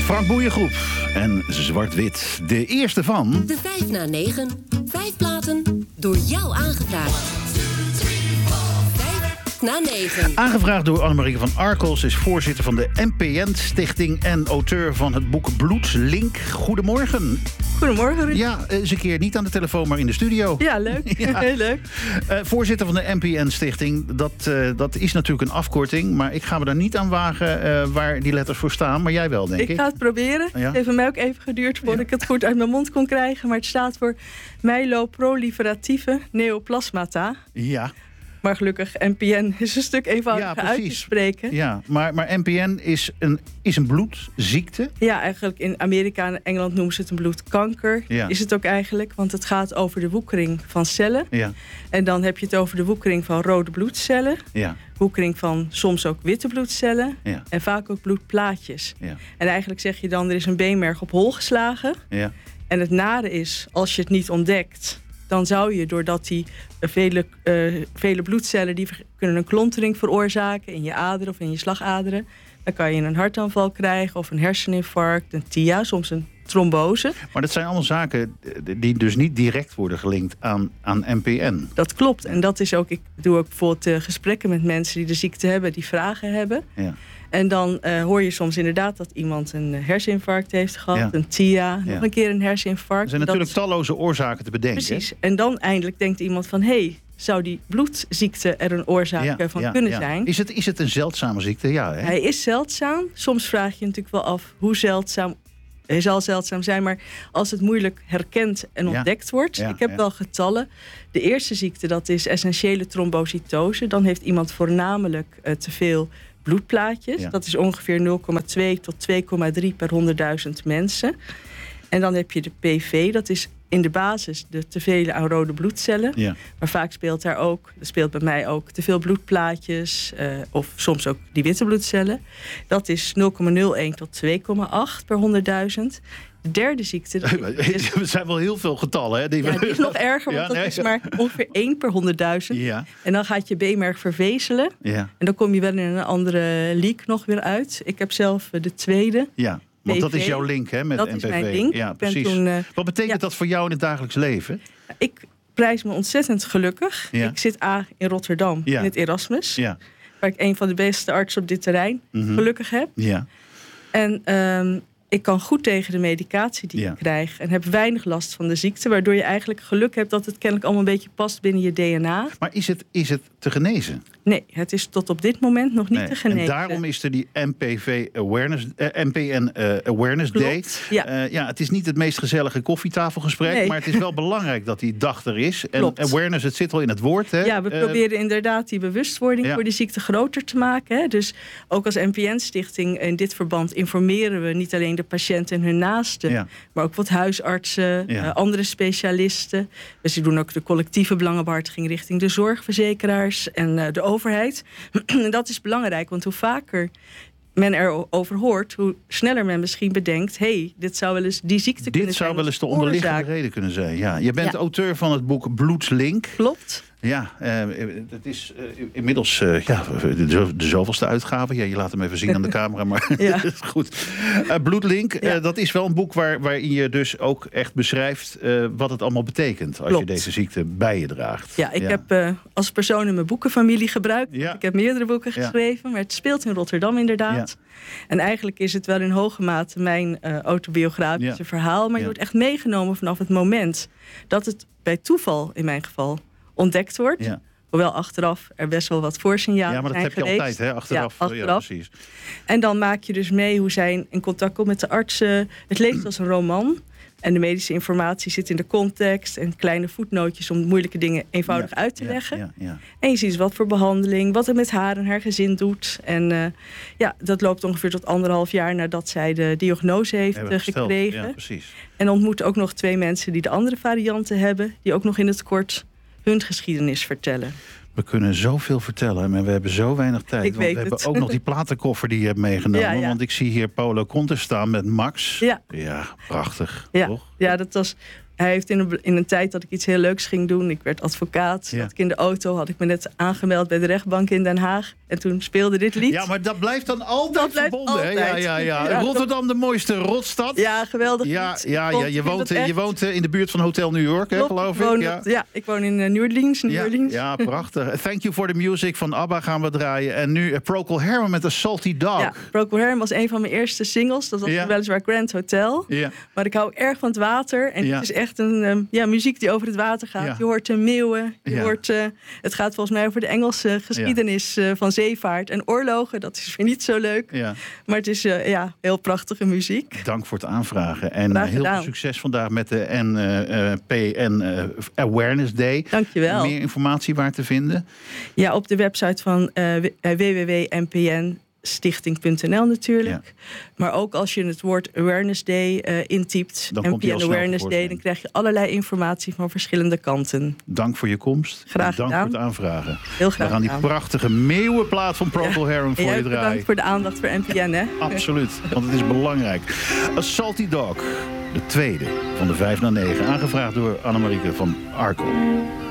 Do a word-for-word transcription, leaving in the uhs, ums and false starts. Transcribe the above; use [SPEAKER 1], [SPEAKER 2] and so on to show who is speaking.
[SPEAKER 1] Frank Boeiengroep en Zwart-Wit. De eerste van...
[SPEAKER 2] De vijf na negen. Vijf platen door jou aangevraagd. Vijf na negen.
[SPEAKER 1] Aangevraagd door Annemarieke van Arcos, is voorzitter van de M P N-stichting en auteur van het boek Bloedlink. Goedemorgen.
[SPEAKER 3] Goedemorgen, Ruud.
[SPEAKER 1] Ja, eens een keer niet aan de telefoon, maar in de studio.
[SPEAKER 3] Ja, leuk. Ja. Heel leuk.
[SPEAKER 1] Uh, voorzitter van de M P N-stichting, dat, uh, dat is natuurlijk een afkorting, maar ik ga me daar niet aan wagen uh, waar die letters voor staan, maar jij wel, denk ik.
[SPEAKER 3] Ik ga het proberen.
[SPEAKER 1] Ja.
[SPEAKER 3] Het heeft mij ook even geduurd voordat ja. ik het goed uit mijn mond kon krijgen, maar het staat voor myeloproliferatieve neoplasmata.
[SPEAKER 1] Ja.
[SPEAKER 3] Maar gelukkig, M P N is een stuk eenvoudiger
[SPEAKER 1] ja,
[SPEAKER 3] uit te spreken.
[SPEAKER 1] Ja, maar, maar M P N is een, is een bloedziekte?
[SPEAKER 3] Ja, eigenlijk in Amerika en Engeland noemen ze het een bloedkanker.
[SPEAKER 1] Ja.
[SPEAKER 3] Is het ook eigenlijk, want het gaat over de woekering van cellen.
[SPEAKER 1] Ja.
[SPEAKER 3] En dan heb je het over de woekering van rode bloedcellen.
[SPEAKER 1] Ja.
[SPEAKER 3] Woekering van soms ook witte bloedcellen.
[SPEAKER 1] Ja.
[SPEAKER 3] En vaak ook bloedplaatjes.
[SPEAKER 1] Ja.
[SPEAKER 3] En eigenlijk zeg je dan, er is een beenmerg op hol geslagen.
[SPEAKER 1] Ja.
[SPEAKER 3] En het nare is, als je het niet ontdekt, dan zou je, doordat die vele, uh, vele bloedcellen die kunnen een klontering veroorzaken in je aderen of in je slagaderen, dan kan je een hartaanval krijgen of een herseninfarct, een T I A, soms een trombose.
[SPEAKER 1] Maar dat zijn allemaal zaken die dus niet direct worden gelinkt aan, aan M P N.
[SPEAKER 3] Dat klopt. En dat is ook, ik doe ook bijvoorbeeld uh, gesprekken met mensen die de ziekte hebben, die vragen hebben. Ja. En dan uh, hoor je soms inderdaad dat iemand een herseninfarct heeft gehad, ja. een T I A, ja. nog een keer een herseninfarct.
[SPEAKER 1] Er zijn natuurlijk dat... talloze oorzaken te bedenken.
[SPEAKER 3] Precies. En dan eindelijk denkt iemand van, hé, hey, zou die bloedziekte er een oorzaak ja, van ja, kunnen ja. zijn?
[SPEAKER 1] Is het, is het een zeldzame ziekte? Ja, hè?
[SPEAKER 3] Hij is zeldzaam. Soms vraag je natuurlijk wel af hoe zeldzaam. Hij zal zeldzaam zijn, maar als het moeilijk herkend en ontdekt ja. wordt. Ja, ik heb ja. wel getallen. De eerste ziekte, dat is essentiële trombocytose. Dan heeft iemand voornamelijk uh, te veel bloedplaatjes. Ja. Dat is ongeveer nul komma twee tot twee komma drie per honderdduizend mensen. En dan heb je de P V, dat is in de basis de tevelen aan rode bloedcellen. Ja. Maar vaak speelt daar ook, dat speelt bij mij ook, te veel bloedplaatjes. Uh, of soms ook die witte bloedcellen. Dat is nul komma nul een tot twee komma acht per honderdduizend. De derde ziekte...
[SPEAKER 1] Er zijn wel heel veel getallen, hè? Die,
[SPEAKER 3] ja, die is nog erger, want ja, nee. dat is maar ongeveer één per honderdduizend.
[SPEAKER 1] Ja.
[SPEAKER 3] En dan gaat je beenmerg vervezelen.
[SPEAKER 1] Ja.
[SPEAKER 3] En dan kom je wel in een andere leak nog weer uit. Ik heb zelf de tweede.
[SPEAKER 1] Ja. Want
[SPEAKER 3] P V.
[SPEAKER 1] dat is jouw link, hè, met
[SPEAKER 3] dat
[SPEAKER 1] M P V.
[SPEAKER 3] Dat is mijn link.
[SPEAKER 1] Ja, precies. Toen, uh, Wat betekent ja. dat voor jou in het dagelijks leven?
[SPEAKER 3] Ik prijs me ontzettend gelukkig. Ja. Ik zit A in Rotterdam, ja. in het Erasmus. Ja. Waar ik een van de beste artsen op dit terrein mm-hmm. gelukkig heb. Ja. En um, ik kan goed tegen de medicatie die ja. ik krijg. En heb weinig last van de ziekte. Waardoor je eigenlijk geluk hebt dat het kennelijk allemaal een beetje past binnen je D N A.
[SPEAKER 1] Maar is het, is het te genezen?
[SPEAKER 3] Nee, het is tot op dit moment nog niet nee. te genezen.
[SPEAKER 1] En daarom is er die M P V Awareness, uh, M P N uh, Awareness Day.
[SPEAKER 3] Ja.
[SPEAKER 1] Uh, ja, het is niet het meest gezellige koffietafelgesprek. Nee. Maar het is wel belangrijk dat die dag er is. En Klopt. awareness, het zit al in het woord. Hè?
[SPEAKER 3] Ja, we uh, proberen inderdaad die bewustwording ja. voor die ziekte groter te maken. Hè? Dus ook als M P N-stichting in dit verband informeren we niet alleen de patiënten en hun naasten. Ja. Maar ook wat huisartsen, ja. uh, andere specialisten. Dus die doen ook de collectieve belangenbehartiging richting de zorgverzekeraars en uh, de overheid. En dat is belangrijk, want hoe vaker men erover hoort, hoe sneller men misschien bedenkt, hé, hey, dit zou wel eens die ziekte
[SPEAKER 1] dit
[SPEAKER 3] kunnen zijn.
[SPEAKER 1] Dit zou wel eens de onderliggende oorzaak. reden kunnen zijn. Ja. Je bent ja. auteur van het boek Bloedlink.
[SPEAKER 3] Klopt.
[SPEAKER 1] Ja, uh, het is uh, inmiddels uh, ja, de, de zoveelste uitgave. Ja, je laat hem even zien aan de camera, maar ja. goed. Uh, Bloedlink, ja. uh, dat is wel een boek waar, waarin je dus ook echt beschrijft uh, wat het allemaal betekent als Klopt. je deze ziekte bij je draagt.
[SPEAKER 3] Ja, ik
[SPEAKER 1] ja.
[SPEAKER 3] heb uh, als persoon in mijn boekenfamilie gebruikt. Ja. Ik heb meerdere boeken ja. geschreven, maar het speelt in Rotterdam inderdaad. Ja. En eigenlijk is het wel in hoge mate mijn uh, autobiografische ja. verhaal, maar je ja. wordt echt meegenomen vanaf het moment dat het bij toeval, in mijn geval, ontdekt wordt. Ja. Hoewel achteraf er best wel wat voorsignalen zijn
[SPEAKER 1] Ja, maar dat heb je
[SPEAKER 3] geweest.
[SPEAKER 1] altijd, hè? Achteraf.
[SPEAKER 3] Ja, achteraf. Ja, precies. En dan maak je dus mee hoe zij in contact komt met de artsen. Het leest als een roman. En de medische informatie zit in de context. En kleine voetnootjes om moeilijke dingen eenvoudig ja, uit te leggen. Ja, ja, ja. En je ziet wat voor behandeling, wat het met haar en haar gezin doet. En uh, ja, dat loopt ongeveer tot anderhalf jaar nadat zij de diagnose heeft uh, gekregen.
[SPEAKER 1] Ja, precies.
[SPEAKER 3] En ontmoet ook nog twee mensen die de andere varianten hebben. Die ook nog in het kort hun geschiedenis vertellen.
[SPEAKER 1] We kunnen zoveel vertellen, maar we hebben zo weinig tijd.
[SPEAKER 3] Ik
[SPEAKER 1] want we
[SPEAKER 3] het.
[SPEAKER 1] hebben ook nog die platenkoffer die je hebt meegenomen. Ja, ja. Want ik zie hier Paolo Conte staan met Max.
[SPEAKER 3] Ja,
[SPEAKER 1] ja prachtig.
[SPEAKER 3] Ja.
[SPEAKER 1] Toch?
[SPEAKER 3] Ja, dat was... Hij heeft in een, in een tijd dat ik iets heel leuks ging doen. Ik werd advocaat. Ja. Had ik in de auto had ik me net aangemeld bij de rechtbank in Den Haag. En toen speelde dit lied.
[SPEAKER 1] Ja, maar dat blijft dan altijd
[SPEAKER 3] dat blijft
[SPEAKER 1] verbonden.
[SPEAKER 3] Altijd.
[SPEAKER 1] Hè? Ja, ja, ja. ja, Rotterdam, de mooiste rotstad.
[SPEAKER 3] Ja, geweldig.
[SPEAKER 1] Ja, ja, ja, je woont,
[SPEAKER 3] echt...
[SPEAKER 1] je woont in de buurt van Hotel New York, hè, geloof ik.
[SPEAKER 3] Woon,
[SPEAKER 1] ja.
[SPEAKER 3] ja, ik woon in New Orleans. New
[SPEAKER 1] ja,
[SPEAKER 3] Orleans.
[SPEAKER 1] ja, prachtig. Thank You for the Music van ABBA gaan we draaien. En nu uh, Procol Harum met A Salty Dog.
[SPEAKER 3] Ja, Procol Harum was een van mijn eerste singles. Dat was ja. weliswaar Grand Hotel.
[SPEAKER 1] Ja.
[SPEAKER 3] Maar ik hou erg van het water. En ja. het is echt een um, ja, muziek die over het water gaat. Ja. Je hoort uh, meeuwen. Je ja. hoort, uh, het gaat volgens mij over de Engelse geschiedenis uh, van zeevaart en oorlogen. Dat is weer niet zo leuk. Ja. Maar het is uh, ja, heel prachtige muziek.
[SPEAKER 1] Dank voor het aanvragen. En uh, heel veel succes vandaag met de N P N uh, Awareness Day.
[SPEAKER 3] Dankjewel.
[SPEAKER 1] Meer informatie waar te vinden?
[SPEAKER 3] Ja, op de website van uh, w w w punt n p n stichting punt n l natuurlijk. Ja. Maar ook als je het woord Awareness Day uh, intypt, N P N Awareness Day, dan krijg je allerlei informatie van verschillende kanten.
[SPEAKER 1] Dank voor je komst.
[SPEAKER 3] Graag
[SPEAKER 1] gedaan.
[SPEAKER 3] Dank
[SPEAKER 1] voor het aanvragen.
[SPEAKER 3] Heel graag
[SPEAKER 1] We gaan die
[SPEAKER 3] gedaan.
[SPEAKER 1] prachtige meeuwenplaat van Procol ja. Harum voor
[SPEAKER 3] ja,
[SPEAKER 1] je draaien.
[SPEAKER 3] Bedankt voor de aandacht voor N P N, hè?
[SPEAKER 1] Absoluut, want het is belangrijk. A Salty Dog, de tweede van de vijf naar negen. Aangevraagd door Annemarieke van Arkel.